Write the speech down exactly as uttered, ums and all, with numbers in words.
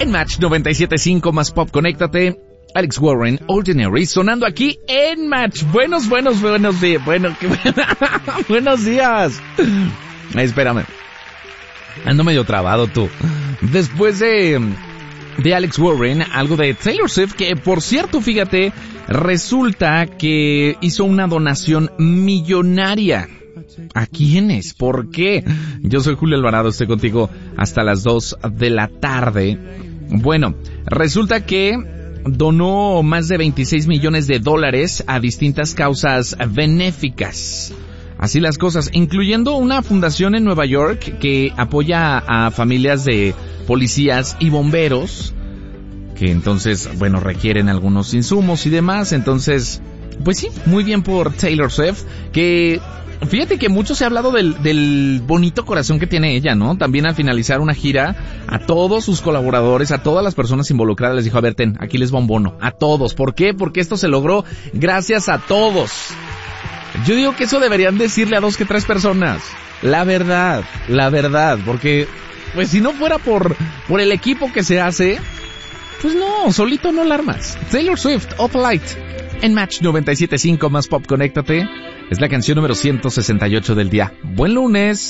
en Match noventa y siete punto cinco más pop, conéctate. Alex Warren, Ordinary, sonando aquí en Match. Buenos, buenos, buenos días. Bueno, qué buenos días. Ay, espérame. Ando medio trabado tú. Después de, de Alex Warren, algo de Taylor Swift, que por cierto, fíjate, resulta que hizo una donación millonaria. ¿A quiénes? ¿Por qué? Yo soy Julio Alvarado, estoy contigo hasta las dos de la tarde. Bueno, resulta que donó más de veintiséis millones de dólares a distintas causas benéficas. Así las cosas, incluyendo una fundación en Nueva York que apoya a familias de policías y bomberos, que entonces, bueno, requieren algunos insumos y demás. Entonces, pues sí, muy bien por Taylor Swift, que fíjate que mucho se ha hablado del, del bonito corazón que tiene ella, ¿no? También al finalizar una gira, a todos sus colaboradores, a todas las personas involucradas les dijo, a ver, ten, aquí les va un bono. A todos. ¿Por qué? Porque esto se logró gracias a todos. Yo digo que eso deberían decirle a dos que tres personas. La verdad, la verdad. Porque, pues si no fuera por, por el equipo que se hace, pues no, solito no la armas. Taylor Swift, Up Light, en Match noventa y siete punto cinco más pop, conéctate. Es la canción número ciento sesenta y ocho del día. Buen lunes.